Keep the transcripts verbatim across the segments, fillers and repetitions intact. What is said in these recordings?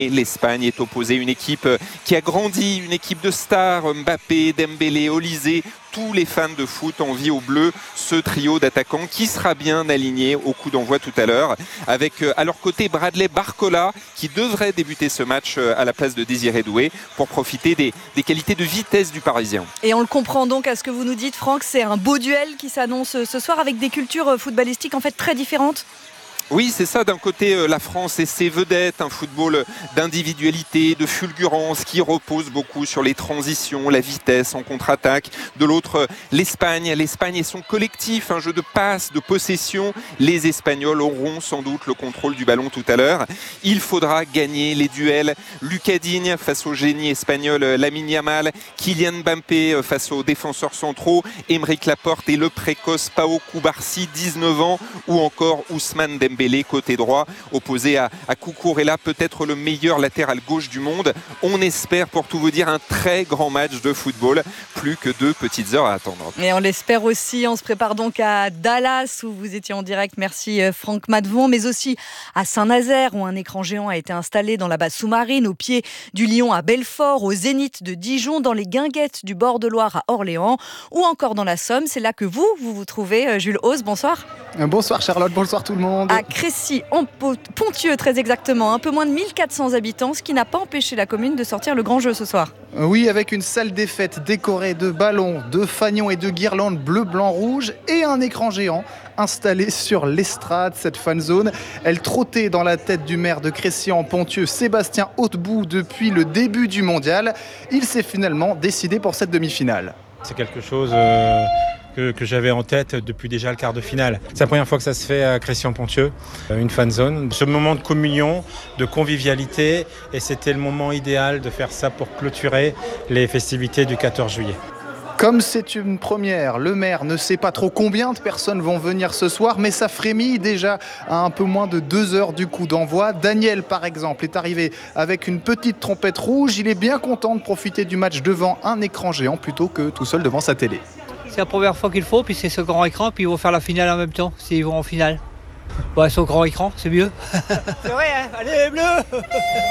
Et l'Espagne est opposée à une équipe qui a grandi, une équipe de stars, Mbappé, Dembélé, Olysée. Tous les fans de foot envient au bleu ce trio d'attaquants qui sera bien aligné au coup d'envoi tout à l'heure. Avec à leur côté Bradley Barcola qui devrait débuter ce match à la place de Désiré Doué pour profiter des, des qualités de vitesse du Parisien. Et on le comprend donc à ce que vous nous dites, Franck, c'est un beau duel qui s'annonce ce soir avec des cultures footballistiques en fait très différentes. Oui, c'est ça. D'un côté, la France et ses vedettes, un football d'individualité, de fulgurance qui repose beaucoup sur les transitions, la vitesse en contre-attaque. De l'autre, l'Espagne. L'Espagne et son collectif, un jeu de passe, de possession. Les Espagnols auront sans doute le contrôle du ballon tout à l'heure. Il faudra gagner les duels. Lucas Digne face au génie espagnol Lamine Yamal, Kylian Mbappé face aux défenseurs centraux, Aymeric Laporte et le précoce Pau Cubarsí, dix-neuf ans, ou encore Ousmane Dembélé, côté droit, opposé à, à Cucurella, peut-être le meilleur latéral gauche du monde. On espère, pour tout vous dire, un très grand match de football. Plus que deux petites heures à attendre. Et on l'espère aussi. On se prépare donc à Dallas, où vous étiez en direct. Merci Franck Madvon. Mais aussi à Saint-Nazaire, où un écran géant a été installé dans la base sous-marine, au pied du Lion à Belfort, au Zénith de Dijon, dans les Guinguettes du bord de Loire à Orléans, ou encore dans la Somme. C'est là que vous, vous vous trouvez. Jules Hauss, bonsoir. Bonsoir Charlotte, bonsoir tout le monde. À Crécy, en Ponthieu très exactement, un peu moins de mille quatre cents habitants, ce qui n'a pas empêché la commune de sortir le grand jeu ce soir. Oui, avec une salle des fêtes décorée de ballons, de fanions et de guirlandes bleu, blanc, rouge et un écran géant installé sur l'estrade, cette fan zone. Elle trottait dans la tête du maire de Crécy en Ponthieu, Sébastien Hautebout, depuis le début du mondial. Il s'est finalement décidé pour cette demi-finale. C'est quelque chose euh, que, que j'avais en tête depuis déjà le quart de finale. C'est la première fois que ça se fait à Crécy-en-Ponthieu, une fan zone. Ce moment de communion, de convivialité, et c'était le moment idéal de faire ça pour clôturer les festivités du quatorze juillet. Comme c'est une première, le maire ne sait pas trop combien de personnes vont venir ce soir, mais ça frémit déjà à un peu moins de deux heures du coup d'envoi. Daniel, par exemple, est arrivé avec une petite trompette rouge. Il est bien content de profiter du match devant un écran géant plutôt que tout seul devant sa télé. C'est la première fois qu'il faut, puis c'est ce grand écran, puis ils vont faire la finale en même temps, s'ils vont en finale. Bah, c'est au grand écran, c'est mieux. C'est vrai, hein. Allez les bleus.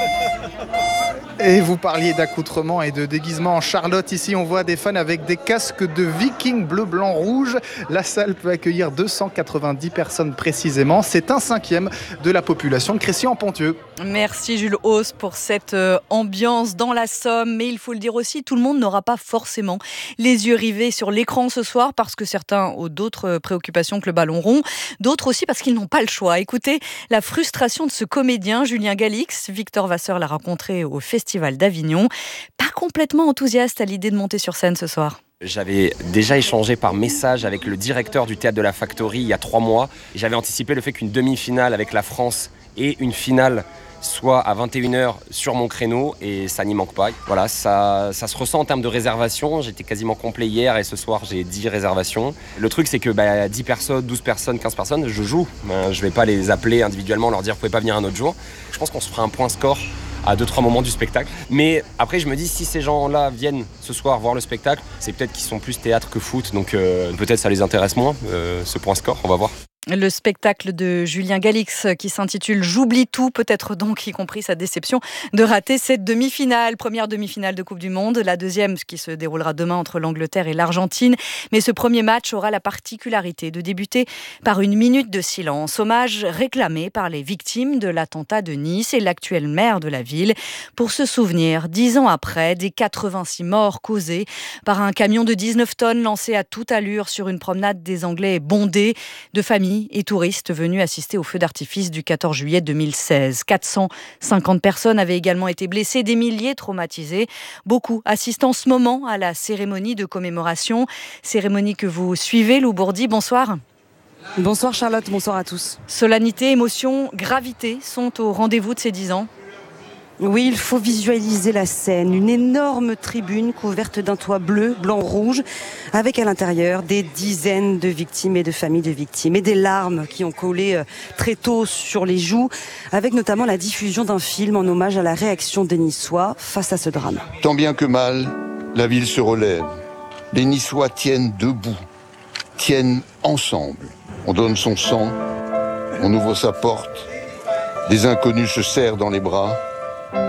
Et vous parliez d'accoutrement et de déguisement en Charlotte. Ici, on voit des fans avec des casques de Viking bleu, blanc, rouge. La salle peut accueillir deux cent quatre-vingt-dix personnes précisément. C'est un cinquième de la population de Crécy-en-Ponthieu. Merci Jules Hauss pour cette ambiance dans la Somme. Mais il faut le dire aussi, tout le monde n'aura pas forcément les yeux rivés sur l'écran ce soir, parce que certains ont d'autres préoccupations que le ballon rond. D'autres aussi parce qu'ils n'ont pas le choix. Écoutez la frustration de ce comédien, Julien Galix. Victor Vasseur l'a rencontré au Festival d'Avignon. Pas complètement enthousiaste à l'idée de monter sur scène ce soir. J'avais déjà échangé par message avec le directeur du Théâtre de la Factory il y a trois mois. J'avais anticipé le fait qu'une demi-finale avec la France et une finale soit à vingt et une heures sur mon créneau, et ça n'y manque pas. Voilà, ça, ça se ressent en termes de réservation. J'étais quasiment complet hier et ce soir j'ai dix réservations. Le truc c'est que bah, dix personnes, douze personnes, quinze personnes, je joue. Ben, je vais pas les appeler individuellement, leur dire vous pouvez pas venir un autre jour. Je pense qu'on se fera un point score à deux trois moments du spectacle. Mais après je me dis, si ces gens-là viennent ce soir voir le spectacle, c'est peut-être qu'ils sont plus théâtre que foot, donc euh, peut-être ça les intéresse moins, euh, ce point score, on va voir. Le spectacle de Julien Galix qui s'intitule « J'oublie tout », peut-être donc y compris sa déception de rater cette demi-finale, première demi-finale de Coupe du Monde, la deuxième qui se déroulera demain entre l'Angleterre et l'Argentine. Mais ce premier match aura la particularité de débuter par une minute de silence, hommage réclamé par les victimes de l'attentat de Nice et l'actuel maire de la ville, pour se souvenir, dix ans après, des quatre-vingt-six morts causés par un camion de dix-neuf tonnes lancé à toute allure sur une promenade des Anglais bondée de familles et touristes venus assister au feu d'artifice du quatorze juillet deux mille seize. quatre cent cinquante personnes avaient également été blessées, des milliers traumatisées. Beaucoup assistent en ce moment à la cérémonie de commémoration. Cérémonie que vous suivez, Lou Bourdi, bonsoir. Bonsoir Charlotte, bonsoir à tous. Solennité, émotion, gravité sont au rendez-vous de ces dix ans. Oui, il faut visualiser la scène. Une énorme tribune couverte d'un toit bleu, blanc, rouge, avec à l'intérieur des dizaines de victimes et de familles de victimes. Et des larmes qui ont collé très tôt sur les joues, avec notamment la diffusion d'un film en hommage à la réaction des Niçois face à ce drame. Tant bien que mal, la ville se relève. Les Niçois tiennent debout, tiennent ensemble. On donne son sang, on ouvre sa porte, des inconnus se serrent dans les bras.